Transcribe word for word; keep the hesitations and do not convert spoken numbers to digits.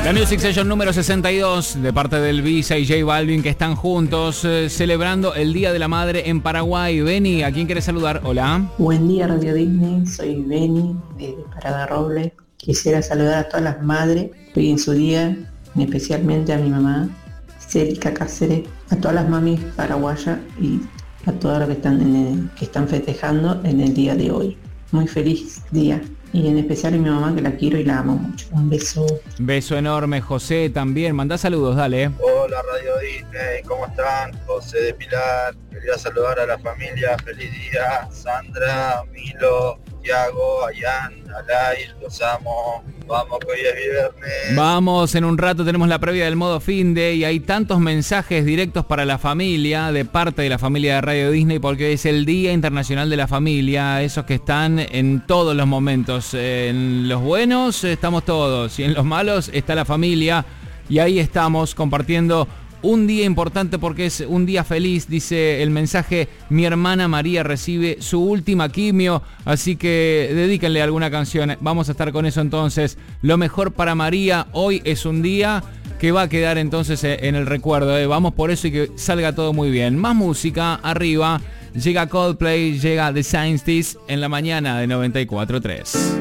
La Music Session número sesenta y dos de parte del Visa y J Balvin, que están juntos eh, celebrando el Día de la Madre en Paraguay. Beni, ¿a quién quieres saludar? Hola. Buen día, Radio Disney. Soy Beni de Parada Roble. Quisiera saludar a todas las madres hoy en su día, especialmente a mi mamá, Cérica Cáceres, a todas las mamis paraguayas y a todas las que están, en el, que están festejando en el día de hoy. Muy feliz día. Y en especial a mi mamá, que la quiero y la amo mucho. Un beso. Beso enorme, José, también. Mandá saludos, dale. Hola, Radio Disney, ¿cómo están? José de Pilar. Quería saludar a la familia. Feliz día. Sandra, Milo, Tiago, Ayán, Alay, los amo. Vamos, que hoy es viernes. Vamos, en un rato tenemos la previa del modo fin de y hay tantos mensajes directos para la familia, de parte de la familia de Radio Disney, porque hoy es el Día Internacional de la Familia, esos que están en todos los momentos. En los buenos estamos todos y en los malos está la familia, y ahí estamos compartiendo un día importante porque es un día feliz. Dice el mensaje: mi hermana María recibe su última quimio, así que dedíquenle alguna canción. Vamos a estar con eso entonces. Lo mejor para María. Hoy es un día que va a quedar entonces en el recuerdo, ¿eh? Vamos por eso y que salga todo muy bien. Más música arriba. Llega Coldplay, llega The Scientists en la mañana de noventa y cuatro punto tres.